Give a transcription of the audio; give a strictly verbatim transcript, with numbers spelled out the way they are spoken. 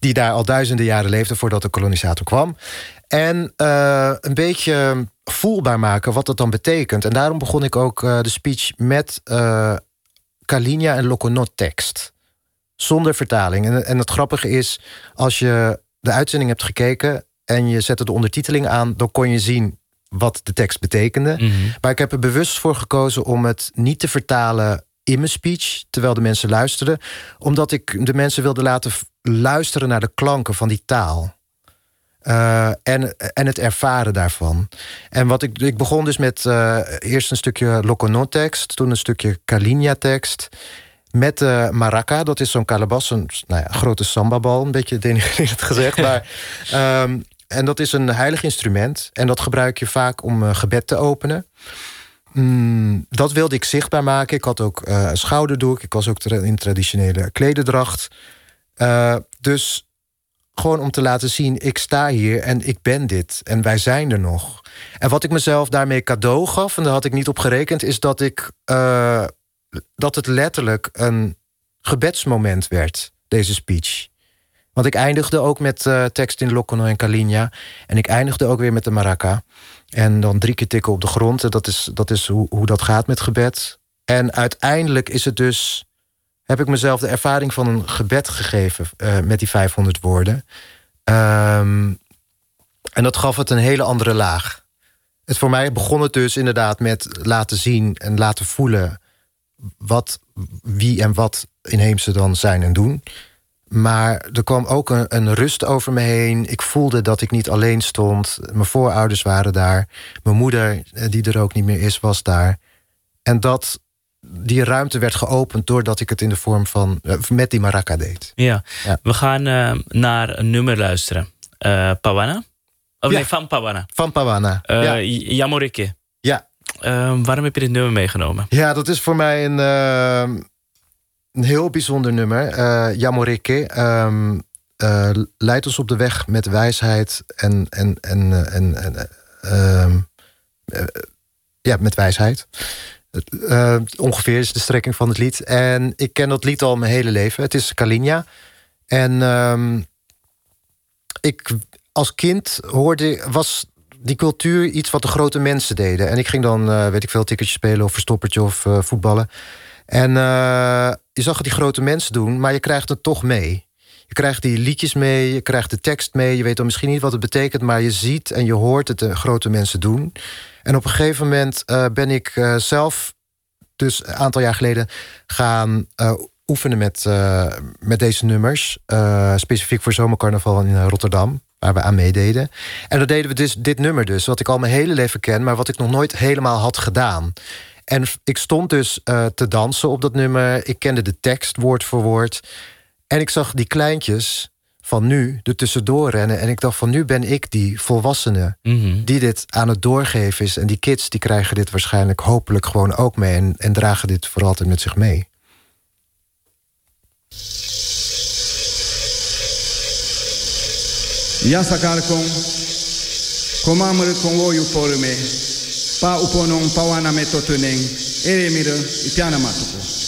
die daar al duizenden jaren leefde voordat de kolonisator kwam. En uh, een beetje voelbaar maken wat dat dan betekent. En daarom begon ik ook uh, de speech met uh, Kalinia en Lokonot tekst. Zonder vertaling. En, en het grappige is, als je de uitzending hebt gekeken en je zette de ondertiteling aan, dan kon je zien wat de tekst betekende. Mm-hmm. Maar ik heb er bewust voor gekozen om het niet te vertalen in mijn speech, terwijl de mensen luisterden, omdat ik de mensen wilde laten luisteren naar de klanken van die taal. Uh, en, en het ervaren daarvan. En wat ik, ik begon dus met uh, eerst een stukje Lokonot-tekst, toen een stukje Kalinia-tekst, met de uh, maraca, dat is zo'n kalabas, een nou ja, grote sambabal, een beetje denigrerend gezegd. maar, um, en dat is een heilig instrument. En dat gebruik je vaak om uh, gebed te openen. Mm, dat wilde ik zichtbaar maken. Ik had ook uh, een schouderdoek. Ik was ook in traditionele klederdracht. Uh, dus gewoon om te laten zien, ik sta hier en ik ben dit. En wij zijn er nog. En wat ik mezelf daarmee cadeau gaf, en daar had ik niet op gerekend, is dat ik uh, dat het letterlijk een gebedsmoment werd, deze speech. Want ik eindigde ook met uh, tekst in Lokonot en Kalinia. En ik eindigde ook weer met de maraca. En dan drie keer tikken op de grond. En dat is, dat is hoe, hoe dat gaat met gebed. En uiteindelijk is het dus, heb ik mezelf de ervaring van een gebed gegeven uh, met die vijfhonderd woorden. Um, en dat gaf het een hele andere laag. Het voor mij begon het dus inderdaad met laten zien en laten voelen wat, wie en wat inheemse dan zijn en doen. Maar er kwam ook een, een rust over me heen. Ik voelde dat ik niet alleen stond. Mijn voorouders waren daar. Mijn moeder, die er ook niet meer is, was daar. En dat die ruimte werd geopend doordat ik het in de vorm van met die maraca deed. Ja, ja. We gaan uh, naar een nummer luisteren. Uh, Pawana? Of ja. nee, van Pawana. Van Pawana. Uh, ja. Yamorike. Ja. Uh, waarom heb je dit nummer meegenomen? Ja, dat is voor mij een, uh, een heel bijzonder nummer. Uh, Yamorike um, uh, leidt ons op de weg met wijsheid en, en, en, en, en uh, uh, ja, met wijsheid. Uh, ongeveer is de strekking van het lied. En ik ken dat lied al mijn hele leven. Het is Kalinia. En um, ik als kind hoorde, was die cultuur iets wat de grote mensen deden. En ik ging dan, uh, weet ik veel, tikkertje spelen of verstoppertje of uh, voetballen. En uh, je zag het die grote mensen doen, maar je krijgt het toch mee. Je krijgt die liedjes mee, je krijgt de tekst mee. Je weet dan misschien niet wat het betekent, maar je ziet en je hoort het de grote mensen doen. En op een gegeven moment uh, ben ik uh, zelf, dus een aantal jaar geleden, gaan uh, oefenen met, uh, met deze nummers. Uh, specifiek voor Zomercarnaval in Rotterdam, waar we aan meededen. En dan deden we dus dit nummer dus, wat ik al mijn hele leven ken, maar wat ik nog nooit helemaal had gedaan. En ik stond dus uh, te dansen op dat nummer. Ik kende de tekst woord voor woord. En ik zag die kleintjes van nu er tussendoor rennen. En ik dacht van, nu ben ik die volwassene mm-hmm. die dit aan het doorgeven is. En die kids die krijgen dit waarschijnlijk hopelijk gewoon ook mee. En, en dragen dit voor altijd met zich mee. Ja sakarkon, komamere konwoyu porume, pa uponon pawana metotuneng, eremire ipiana matuko.